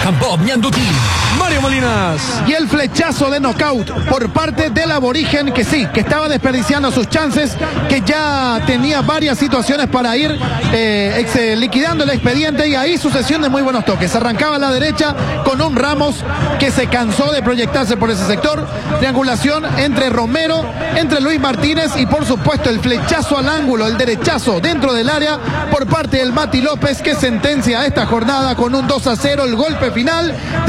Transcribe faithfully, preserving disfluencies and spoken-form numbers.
Bob Ñanduti, Mario Molinas. Y el flechazo de knockout por parte del aborigen, que sí, que estaba desperdiciando sus chances, que ya tenía varias situaciones para ir eh, ex, eh, liquidando el expediente, y ahí sucesión de muy buenos toques. Arrancaba a la derecha con un Ramos que se cansó de proyectarse por ese sector. Triangulación entre Romero, entre Luis Martínez y por supuesto el flechazo al ángulo, el derechazo dentro del área por parte del Mati López, que sentencia esta jornada con un dos a cero, el golpe final.